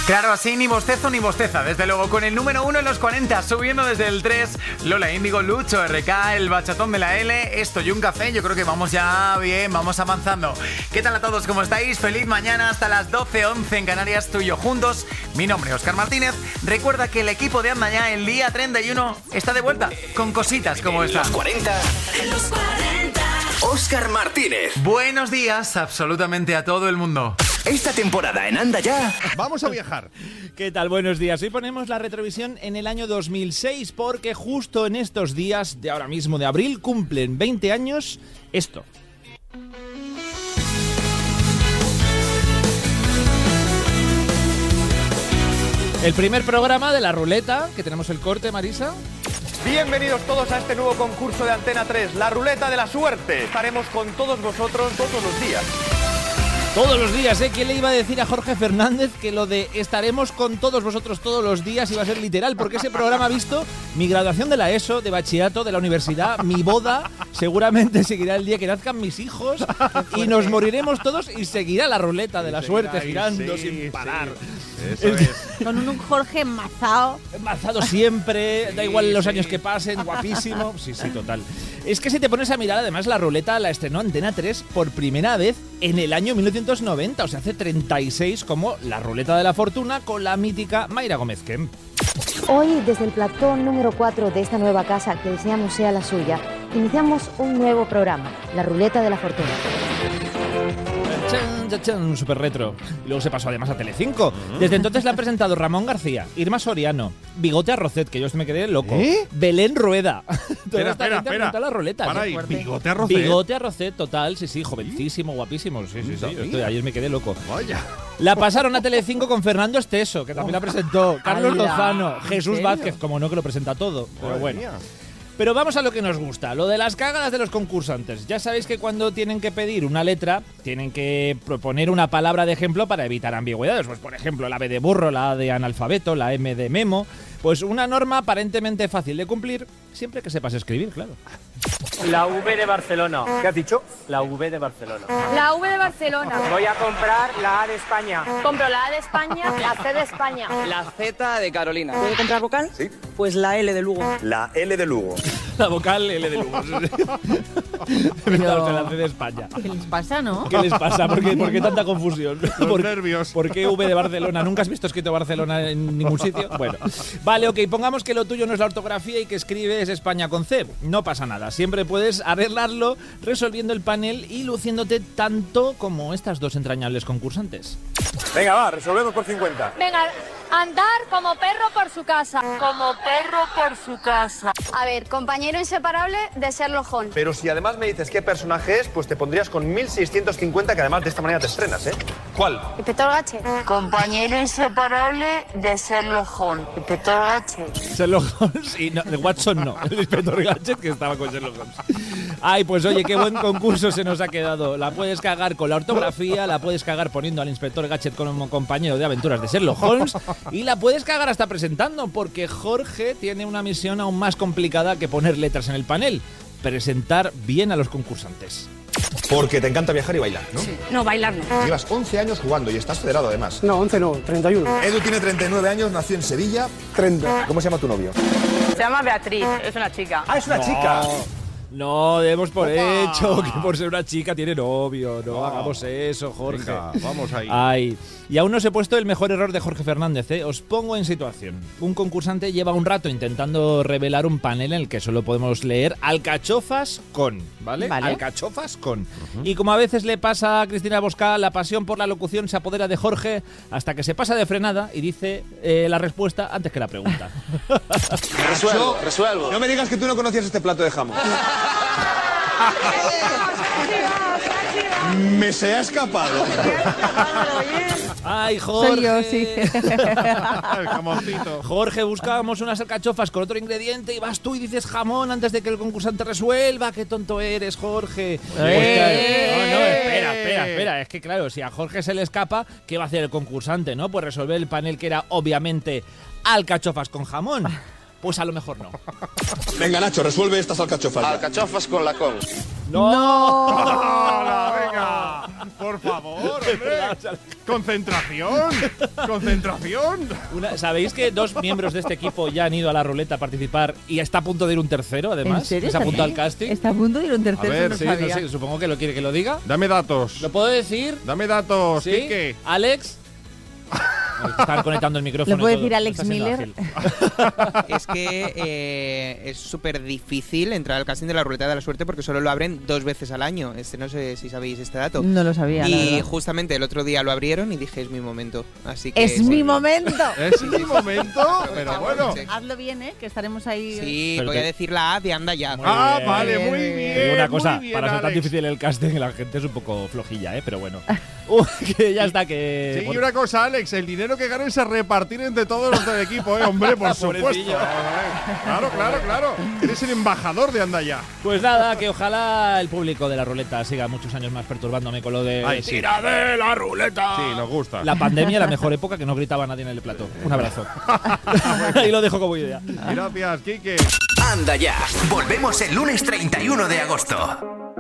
Claro, así ni bostezo ni bosteza. Desde luego, con el número 1 en los 40, subiendo desde el 3, Lola Índigo, Lucho, RK, el bachatón de la L, esto y un café. Yo creo que vamos ya bien, vamos avanzando. ¿Qué tal a todos? ¿Cómo estáis? Feliz mañana hasta las 12:11 en Canarias, tú y yo juntos. Mi nombre es Óscar Martínez. Recuerda que el equipo de Anda Ya el día 31 está de vuelta con cositas como esta. En los 40. Óscar Martínez. Buenos días absolutamente a todo el mundo. Esta temporada en Anda Ya vamos a viajar. ¿Qué tal? Buenos días. Hoy ponemos la retrovisión en el año 2006 porque justo en estos días de ahora mismo de abril cumplen 20 años esto. El primer programa de la ruleta, que tenemos el corte, Marisa. Bienvenidos todos a este nuevo concurso de Antena 3, la ruleta de la suerte. Estaremos con todos vosotros todos los días. Todos los días, ¿eh? ¿Quién le iba a decir a Jorge Fernández que lo de estaremos con todos vosotros todos los días iba a ser literal? Porque ese programa ha visto mi graduación de la ESO, de bachillerato, de la universidad, mi boda, seguramente seguirá el día que nazcan mis hijos y nos moriremos todos y seguirá la ruleta de la suerte girando sin parar. Eso es. Con un Jorge enmazado. Enmazado siempre, da igual los años que pasen, guapísimo. Sí, total. Es que si te pones a mirar, además, la ruleta la estrenó Antena 3 por primera vez en el año 1990, o sea, hace 36, como la ruleta de la fortuna con la mítica Mayra Gómez Kemp. Hoy, desde el platón número 4 de esta nueva casa, que deseamos sea la suya, iniciamos un nuevo programa, la ruleta de la fortuna. Un super retro. Y luego se pasó además a Telecinco. Desde entonces la han presentado Ramón García, Irma Soriano, Bigote Arrocet, que yo me quedé loco, Belén Rueda. Espera. La ruleta. Para ahí, Bigote Arrocet. Bigote Arrocet, total, sí, jovencísimo, guapísimo. Sí. Ayer me quedé loco. Vaya. La pasaron a Telecinco con Fernando Esteso, que también la presentó, Carlos Lozano, Jesús Vázquez, como no, que lo presenta todo. Pero bueno. Pero vamos a lo que nos gusta, lo de las cagadas de los concursantes. Ya sabéis que cuando tienen que pedir una letra, tienen que proponer una palabra de ejemplo para evitar ambigüedades. Pues por ejemplo, la B de burro, la A de analfabeto, la M de memo. Pues una norma aparentemente fácil de cumplir, siempre que sepas escribir, claro. La V de Barcelona. ¿Qué has dicho? La V de Barcelona. La V de Barcelona. Voy a comprar la A de España. Compro la A de España, la C de España. La Z de Carolina. ¿Puede comprar vocal? Sí. Pues la L de Lugo. La L de Lugo. La vocal L de Lugo. La C de España. ¿Qué les pasa, no? ¿Qué les pasa? ¿Por qué tanta confusión? Los nervios. ¿Por qué V de Barcelona? ¿Nunca has visto escrito Barcelona en ningún sitio? Bueno, vale, ok, pongamos que lo tuyo no es la ortografía y que escribes España con C. No pasa nada, siempre puedes arreglarlo resolviendo el panel y luciéndote tanto como estas dos entrañables concursantes. Venga, va, resolvemos por 50. Venga, andar como perro por su casa. Como perro por su casa. A ver, compañero inseparable de Sherlock Holmes. Pero si además me dices qué personaje es, pues te pondrías con 1650, que además de esta manera te estrenas, ¿eh? ¿Cuál? Inspector Gache. Compañero inseparable de Sherlock Holmes. Inspector Gadget. Sherlock Holmes y no, de Watson no, el inspector Gadget que estaba con Sherlock Holmes. Ay, pues oye, qué buen concurso se nos ha quedado. La puedes cagar con la ortografía, la puedes cagar poniendo al inspector Gadget como compañero de aventuras de Sherlock Holmes y la puedes cagar hasta presentando, porque Jorge tiene una misión aún más complicada que poner letras en el panel: presentar bien a los concursantes. Porque te encanta viajar y bailar, ¿no? Sí. No, bailar no. Llevas 11 años jugando y estás federado además. No, 11 no, 31. Edu tiene 39 años, nació en Sevilla. 30. ¿Cómo se llama tu novio? Se llama Beatriz, es una chica. Ah, es una chica. No, demos por hecho que por ser una chica tiene novio. No hagamos eso, Jorge. Venga, vamos ahí. Ay, y aún no os he puesto el mejor error de Jorge Fernández, ¿eh? Os pongo en situación. Un concursante lleva un rato intentando revelar un panel en el que solo podemos leer alcachofas con, ¿vale? Alcachofas con. Y como a veces le pasa a Cristina Bosca, la pasión por la locución se apodera de Jorge hasta que se pasa de frenada y dice la respuesta antes que la pregunta. Resuelvo. No me digas que tú no conocías este plato de jamón. Me se ha escapado. Ay, Jorge. Soy yo, sí. El jamoncito. Jorge, buscábamos unas alcachofas con otro ingrediente y vas tú y dices jamón antes de que el concursante resuelva. Qué tonto eres, Jorge. No, espera. Es que claro, si a Jorge se le escapa, ¿qué va a hacer el concursante, no? Pues resolver el panel que era obviamente alcachofas con jamón. Pues a lo mejor no. Venga, Nacho, resuelve estas alcachofas. Alcachofas con la con. ¡No! Venga. Por favor, hombre. Concentración. Concentración. ¿Sabéis que 2 miembros de este equipo ya han ido a la ruleta a participar y está a punto de ir un tercero, además? ¿En serio? Se ha apuntado al casting. Está a punto de ir un tercero. A ver, no Sí, sabía. no sé, supongo que lo quiere que lo diga. Dame datos. ¿Lo puedo decir? Dame datos, ¿Sí? Quique. Alex. Están conectando el micrófono. ¿Lo puede y todo. decir Alex Está siendo Miller? ágil. Es que es súper difícil entrar al casting de la ruleta de la suerte porque solo lo abren 2 veces al año. No sé si sabéis este dato. No lo sabía, la Y verdad. justamente el otro día lo abrieron y dije, es mi momento. Así que ¡Es mi momento! Es mi momento, pero bueno. Hazlo bien, que estaremos ahí. Sí, Pero voy a te- decir la A de Anda Ya. Ah, bien. vale, Bien, muy bien. bien. Te digo una cosa, muy bien, para ser tan Alex. difícil el casting, la gente es un poco flojilla, pero bueno. Que ya está, que. Sí, y una cosa, Alex, el dinero que ganes se repartir entre todos los del equipo, hombre, por supuesto. Pobrecillo. Claro. Eres el embajador de Anda Ya. Pues nada, que ojalá el público de la ruleta siga muchos años más perturbándome con lo de Ay, sí. ¡Tira de la ruleta! Sí, nos gusta. La pandemia, la mejor época que no gritaba nadie en el plató. Un abrazo. Y lo dejo como idea. Gracias, Quique. Anda Ya. Volvemos el lunes 31 de agosto.